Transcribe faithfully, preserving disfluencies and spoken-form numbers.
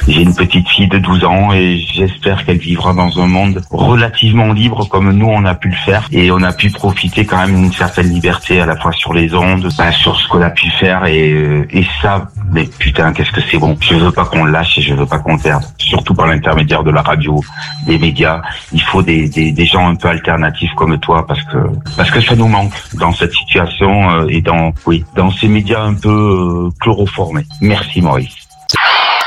J'ai une petite fille de douze ans et j'espère qu'elle vivra dans un monde relativement libre comme nous on a pu le faire. Et on a pu profiter quand même d'une certaine liberté à la fois sur les ondes, bah, sur ce qu'on a pu faire et, et ça, mais putain, qu'est-ce que c'est bon. Je veux pas qu'on le lâche et je veux pas qu'on le perde. Surtout par l'intermédiaire de la radio, des médias. Il faut des, des, des gens un peu alternatifs comme toi parce que parce que ça nous manque dans cette situation euh, et dans oui dans ces médias un peu euh, chloroformés. Merci Maurice.